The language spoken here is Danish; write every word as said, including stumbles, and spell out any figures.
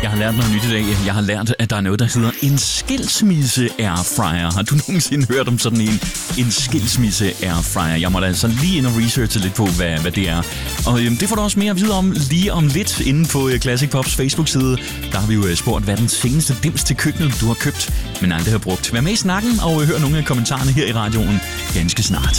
Jeg har lært noget nyt i dag. Jeg har lært, at der er noget, der hedder en skilsmisse-airfryer. Har du nogensinde hørt om sådan en? En skilsmisse-airfryer. Jeg må da altså lige ind og researche lidt på, hvad, hvad det er. Og øhm, det får du også mere at vide om lige om lidt inde på Classic Pops Facebook-side. Der har vi jo spurgt, hvad den seneste dims til køkkenet, du har købt, men aldrig har brugt. Vær med i snakken og hør nogle af kommentarerne her i radioen ganske snart.